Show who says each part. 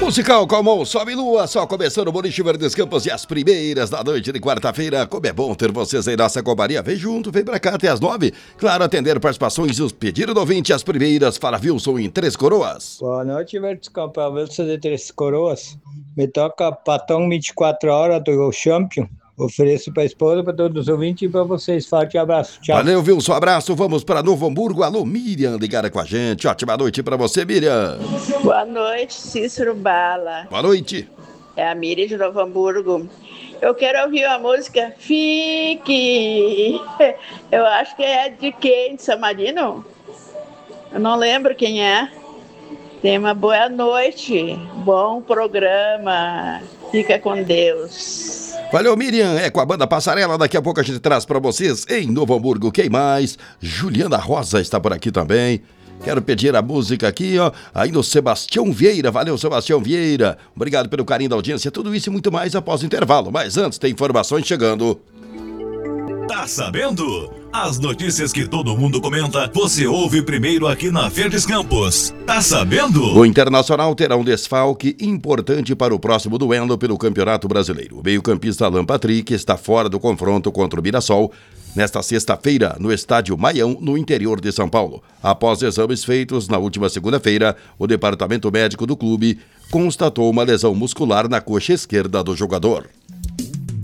Speaker 1: Musical Calmon, sobe lua, só começando o Boliche Verdes Campos e as primeiras da noite de quarta-feira. Como é bom ter vocês aí na nossa companhia. Vem junto, vem pra cá até as 9. Claro, atender participações e os pedidos do ouvinte. As primeiras, fala Wilson em Três Coroas.
Speaker 2: Boa noite, Verdes Campos, Wilson de Três Coroas. Me toca Patão 24 horas do Champion. Ofereço para a esposa, para todos os ouvintes e para vocês. Forte abraço. Tchau.
Speaker 1: Valeu, Wilson. Abraço. Vamos para Novo Hamburgo. Alô, Miriam, ligada com a gente. Ótima noite para você, Miriam.
Speaker 3: Boa noite, Cícero Bala.
Speaker 1: Boa noite.
Speaker 3: É a Miriam de Novo Hamburgo. Eu quero ouvir a música Fique. Eu acho que é de quem? De San Marino? Eu não lembro quem é. Tenha uma boa noite. Bom programa. Fica com Deus.
Speaker 1: Valeu, Miriam. É com a banda Passarela. Daqui a pouco a gente traz pra vocês em Novo Hamburgo. Quem mais? Juliana Rosa está por aqui também. Quero pedir a música aqui, ó. Aí no Sebastião Vieira. Valeu, Sebastião Vieira. Obrigado pelo carinho da audiência. Tudo isso e muito mais após o intervalo. Mas antes tem informações chegando.
Speaker 4: Tá sabendo? As notícias que todo mundo comenta, você ouve primeiro aqui na Verdes Campos. Tá sabendo?
Speaker 1: O Internacional terá um desfalque importante para o próximo duelo pelo Campeonato Brasileiro. O meio-campista Alan Patrick está fora do confronto contra o Mirassol nesta sexta-feira no estádio Maião, no interior de São Paulo. Após exames feitos na última segunda-feira, o departamento médico do clube constatou uma lesão muscular na coxa esquerda do jogador.